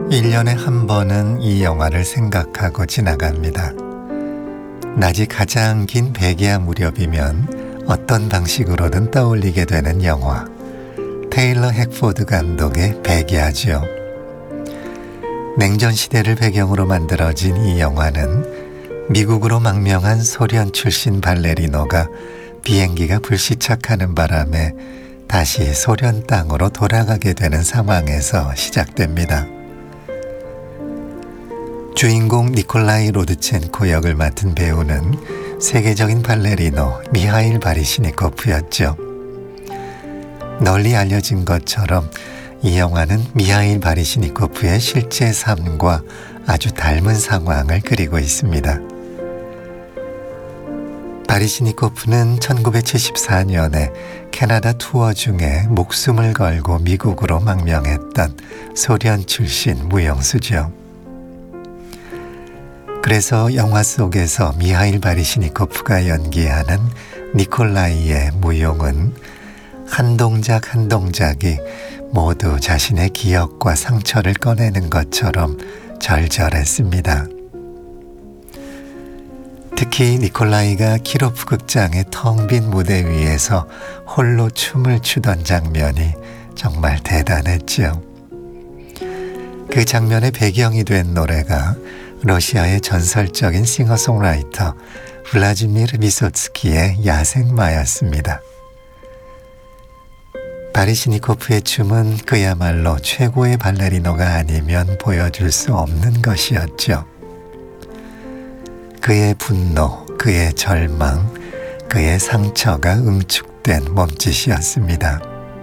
1년에 한 번은 이 영화를 생각하고 지나갑니다. 낮이 가장 긴 백야 무렵이면 어떤 방식으로든 떠올리게 되는 영화, 테일러 핵포드 감독의 백야죠. 냉전 시대를 배경으로 만들어진 이 영화는 미국으로 망명한 소련 출신 발레리노가 비행기가 불시착하는 바람에 다시 소련 땅으로 돌아가게 되는 상황에서 시작됩니다. 주인공 니콜라이 로드첸코 역을 맡은 배우는 세계적인 발레리노 미하일 바리시니코프였죠. 널리 알려진 것처럼 이 영화는 미하일 바리시니코프의 실제 삶과 아주 닮은 상황을 그리고 있습니다. 바리시니코프는 1974년에 캐나다 투어 중에 목숨을 걸고 미국으로 망명했던 소련 출신 무용수죠. 그래서 영화 속에서 미하일 바리시니코프가 연기하는 니콜라이의 무용은 한 동작 한 동작이 모두 자신의 기억과 상처를 꺼내는 것처럼 절절했습니다. 특히 니콜라이가 키로프 극장의 텅 빈 무대 위에서 홀로 춤을 추던 장면이 정말 대단했죠. 그 장면의 배경이 된 노래가 러시아의 전설적인 싱어송라이터 블라지미르 비소츠키의 야생마였습니다. 바리시니코프의 춤은 그야말로 최고의 발레리노가 아니면 보여줄 수 없는 것이었죠. 그의 분노, 그의 절망, 그의 상처가 응축된 몸짓이었습니다.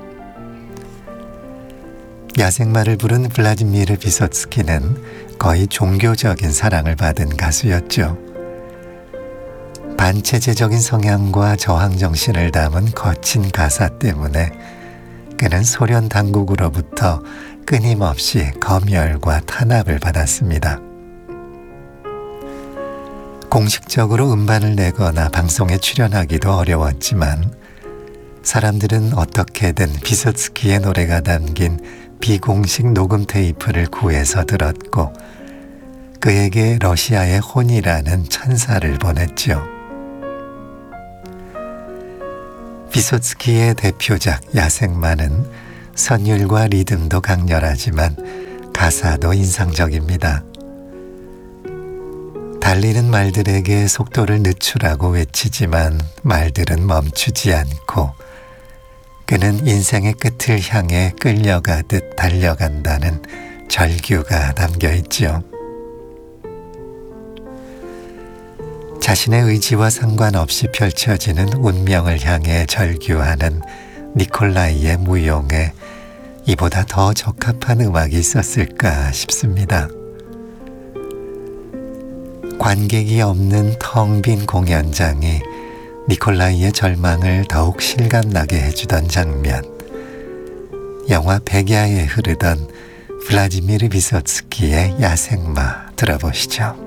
야생마를 부른 블라디미르 비소츠키는 거의 종교적인 사랑을 받은 가수였죠. 반체제적인 성향과 저항정신을 담은 거친 가사 때문에 그는 소련 당국으로부터 끊임없이 검열과 탄압을 받았습니다. 공식적으로 음반을 내거나 방송에 출연하기도 어려웠지만 사람들은 어떻게든 비소츠키의 노래가 담긴 비공식 녹음 테이프를 구해서 들었고 그에게 러시아의 혼이라는 천사를 보냈죠. 비소츠키의 대표작 야생마는 선율과 리듬도 강렬하지만 가사도 인상적입니다. 달리는 말들에게 속도를 늦추라고 외치지만 말들은 멈추지 않고 그는 인생의 끝을 향해 끌려가듯 달려간다는 절규가 담겨있죠. 자신의 의지와 상관없이 펼쳐지는 운명을 향해 절규하는 니콜라이의 무용에 이보다 더 적합한 음악이 있었을까 싶습니다. 관객이 없는 텅 빈 공연장이 니콜라이의 절망을 더욱 실감나게 해주던 장면, 영화 백야에 흐르던 블라디미르 비소츠키의 야생마 들어보시죠.